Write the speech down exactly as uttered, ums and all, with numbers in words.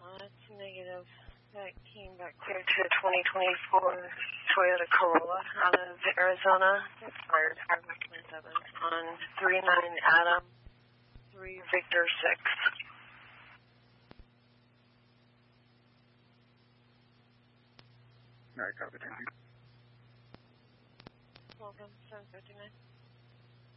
Uh, it's negative. That came back clear to a twenty twenty-four Toyota Corolla out of Arizona. Expired seven on three nine Adam, three Victor six. All right, copy, thank you. Welcome, seven fifty-nine.